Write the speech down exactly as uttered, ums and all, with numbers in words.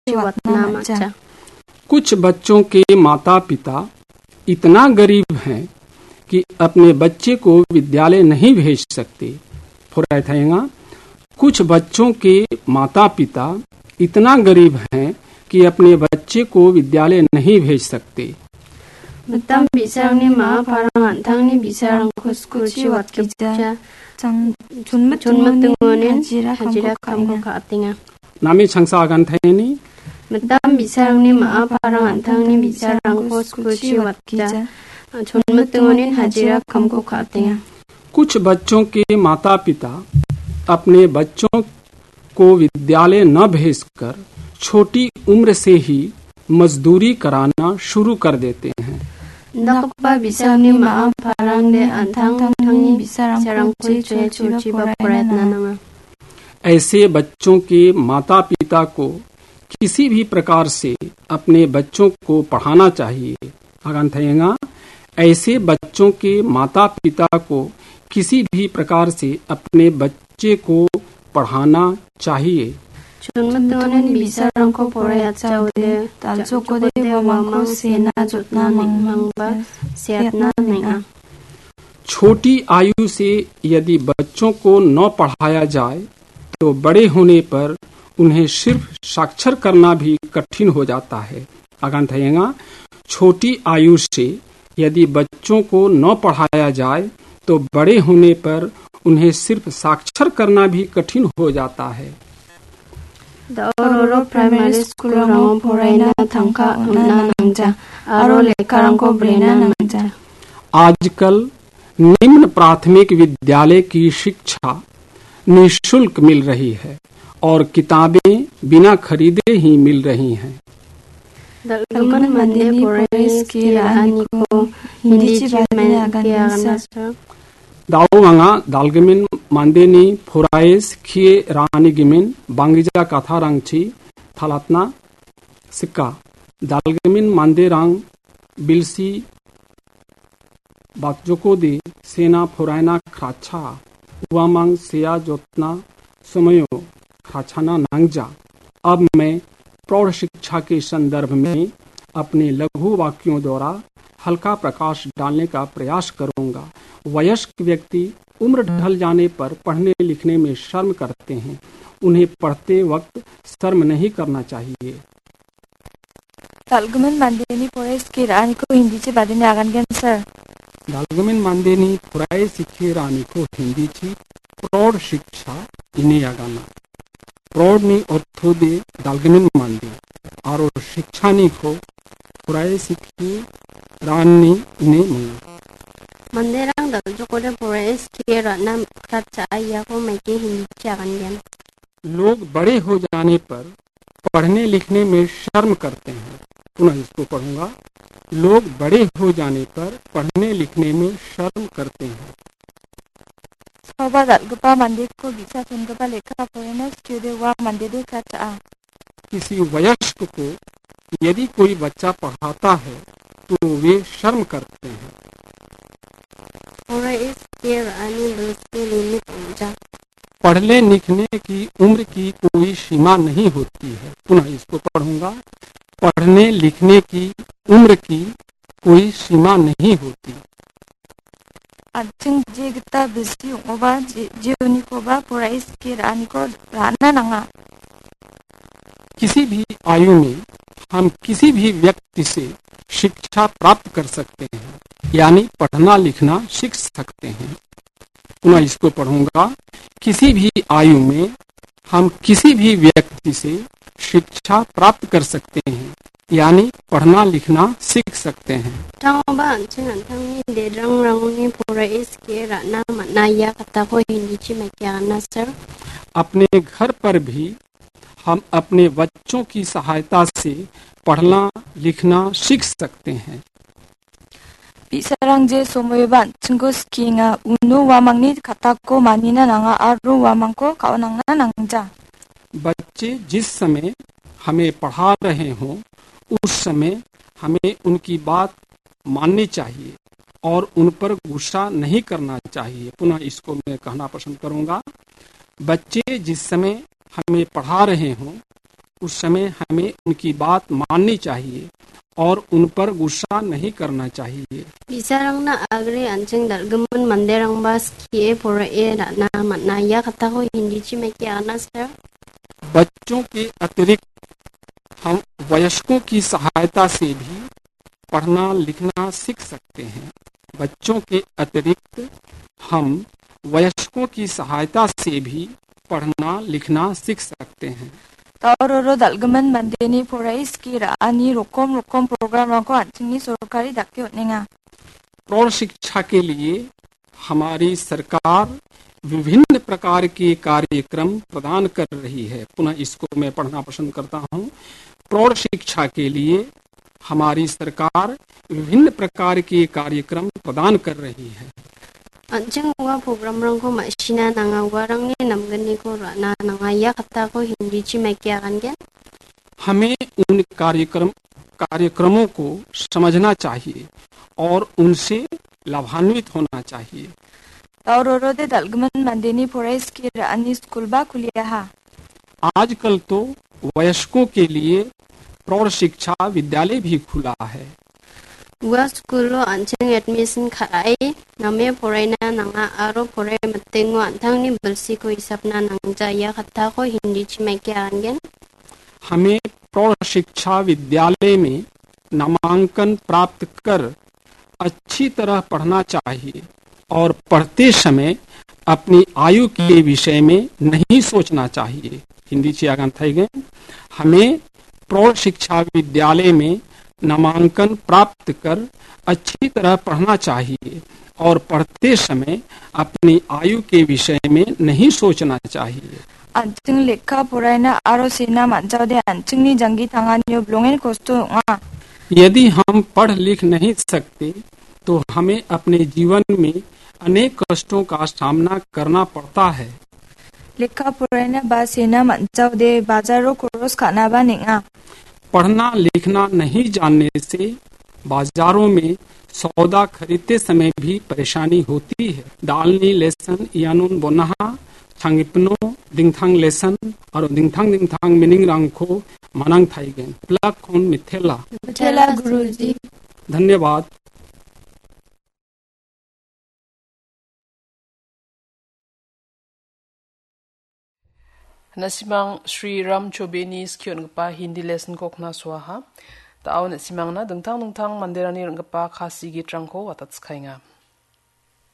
कुछ बच्चों के माता पिता इतना गरीब हैं कि अपने बच्चे को विद्यालय नहीं भेज सकते। कुछ बच्चों के माता पिता इतना गरीब हैं कि अपने बच्चे को विद्यालय नहीं भेज सकते। नामी छंसा आगन Theni Madam bisarangni maa parang antangni bisarangko skuchi watja chunmutungonin hajira kamko khatenga। कुछ बच्चों के माता पिता अपने बच्चों को विद्यालय न भेजकर छोटी उम्र से ही मजदूरी कराना शुरू कर देते हैं। Nakpa bisarangni maa parangde antangni bisarangko chuchi baprayatna nanga। ऐसे बच्चों के माता पिता को किसी भी प्रकार से अपने बच्चों को पढ़ाना चाहिए। आगन थेंगा ऐसे बच्चों के माता पिता को किसी भी प्रकार से अपने बच्चे को पढ़ाना चाहिए। chunmutungonin bisarangko porayatchaude talchokode wamangko sena jotna ningmangba seatna ninga। छोटी आयु से यदि बच्चों को न पढ़ाया जाए तो बड़े होने पर उन्हें सिर्फ साक्षर करना भी कठिन हो जाता है। आगन थेंगा छोटी आयु से यदि बच्चों को न पढ़ाया जाए तो बड़े होने पर उन्हें सिर्फ साक्षर करना भी कठिन हो जाता है। दाओरो प्राइमरी स्कूल रंगो पोराइना थंका उन्ना नंजा आरो लेखरंगो ब्रेना नंजा। आजकल निम्न प्राथमिक विद्यालय की शिक्षा निःशुल्क मिल रही है और किताबें बिना खरीदे ही मिल रही हैं। Dalgaman mande porais ki rahani ko hindi chibayan ke agana दाओंगा दालगमिन मांदेनी फोराइस खिए रानी गिमिन बांगिजा कथा रंगची थालातना सिक्का दालगमिन मांदे रंग बिलसी बातजोको दे सेना फोराइना खराचा उवामंग सेया जोतना समयो खराचाना नांगजा। अब मैं प्रौढ़ शिक्षा के संदर्भ में अपने लघु वाक्यों द्वारा हल्का प्रकाश डालने का प्रयास करूंगा। वयस्क व्यक्ति उम्र ढल जाने पर पढ़ने लिखने में शर्म करते हैं। उन्हें पढ़ते वक्त शर्म नहीं करना चाहिए। दालगमिन मांदेनी पोराइस की रानी को हिंदी से बादेने आगन गन सर। दालगमिन मांदेनी पोराइस की रानी को हिंदी ची प्रौढ़ शिक्षा इन्हें आगाना प्रौढ़ नी अर्थो दे दालगमिन मांदे और शिक्षा नी को पोराइस की रानी इन्हें मंगा। मंदिरंग दल जो कोडे पोराइस की राना खराचा आया को मैं के हिंदी से आगन गन। लोग बड़े हो जाने पर पढ़ने लिखने में शर्म करते हैं। पुनः इसको पढ़ूंगा। लोग बड़े हो जाने पर पढ़ने लिखने में शर्म करते हैं। सोबा दालगपा मंदिर को बिचा सुनगपा लेखा पोरेना स्टूडियो वा मंदिर का चा। किसी वयस्क को यदि कोई बच्चा पढ़ाता है तो वे शर्म करते हैं। पोराइस की रानी लुस्के लिमिट ऊंचा। पढ़ने लिखने की उम्र की कोई सीमा नहीं होती है। पुनः इसको पढ़ूंगा। पढ़ने लिखने की उम्र की कोई सीमा नहीं होती। आथिंग जेगता बिस्ती ओबा जीवनी को बा पोराइस की रानी को राना नंगा। किसी भी आयु में हम किसी भी व्यक्ति से शिक्षा प्राप्त कर सकते हैं, यानी पढ़ना लिखना सीख सकते हैं। पुनः इसको पढ़ूंगा। किसी भी आयु में हम किसी भी व्यक्ति से शिक्षा प्राप्त कर सकते हैं, यानी पढ़ना लिखना सीख सकते हैं। अपने घर पर भी हम अपने बच्चों की सहायता से पढ़ना लिखना सीख सकते हैं। बिसारंग जे सोमोयबान चिंगोस किंगा उनु वामंगनी खताको मानिना नंगा आरु वामंगको कावनंगना नंगजा। बच्चे जिस समय हमें पढ़ा रहे हों उस समय हमें उनकी बात माननी चाहिए और उन पर गुस्सा नहीं करना चाहिए। पुनः इसको मैं कहना पसंद करूंगा। बच्चे जिस समय हमें पढ़ा रहे हों उस समय हमें उनकी बात माननी चाहिए और उन पर गुस्सा नहीं करना चाहिए. Bisarangna agri anjing dalgemun manderang bas kie pora e na na ya kata ko hindi chi में क्या आना सर. बच्चों के अतिरिक्त हम वयस्कों की सहायता से भी पढ़ना लिखना सीख सकते हैं. बच्चों के अतिरिक्त हम वयस्कों की सहायता से भी पढ़ना लिखना सीख सकते हैं. Tauroro dalgaman mandeni porais kira ani rokom rokom program को अंचनी सरकारी दाके होनेगा. प्रौढ़ शिक्षा के लिए हमारी सरकार विभिन्न प्रकार के कार्यक्रम प्रदान कर रही है. पुनः इसको मैं पढ़ना पसंद करता हूँ. प्रौढ़ शिक्षा के लिए हमारी सरकार विभिन्न प्रकार के कार्यक्रम प्रदान कर रही है. Anjing wa program rang ko masina nanga warang ni namgani ko na nanga ya kata ko hindi chi में क्या kan gen. हमें उन कार्यक्रम कार्यक्रमों को समझना चाहिए और उनसे लाभान्वित होना चाहिए. Tauroro de dalgaman mandeni porais kira ani school बा खुलिया हा. आजकल तो वयस्कों के लिए प्रौढ़ शिक्षा विद्यालय भी खुला है. Wa school lo anjing admission khai name poraina nanga aro porai matengo antang ni belsi ko isapna nangja ya kata ko hindi chi में क्या kan gen. हमें प्रौढ़ शिक्षा विद्यालय में नामांकन प्राप्त कर अच्छी तरह पढ़ना चाहिए और पढ़ते समय अपनी आयु के विषय में नहीं सोचना चाहिए. हिंदी ची आगान થઈ गए. हमें प्रौढ़ शिक्षा विद्यालय में नामांकन प्राप्त कर अच्छी तरह पढ़ना चाहिए और पढ़ते समय अपनी आयु के विषय में नहीं सोचना चाहिए. अंचिंग लेखा पुराना आरो सेना मंचादे अंचिंगनी जंगी थांगानियो ब्लोंगेन कोस्तो nga. यदि हम पढ़ लिख नहीं सकते तो हमें अपने जीवन में अनेक कष्टों का सामना करना पड़ता है. लेखा पुराना बा सेना मंचादे बाजारों कोरोस खाना बनेगा. पढ़ना लिखना नहीं जानने से बाजारों में सौदा खरीदते समय भी परेशानी होती है. दालनी लेसन यानुन बोनहा छांगिपनो दिंगथांग लेसन और दिंगथांग दिंगथांग मिनिंग रंगको मनांग थाईगेन प्लक खोन मिथेला मिथेला गुरुजी. धन्यवाद. Nasimang Sri Ram Chobeni skion pa Hindi lesson ko kna swaha. Tao nasimang na dengtang dengtang manderani rangpa khasi gitrang ko watat skainga.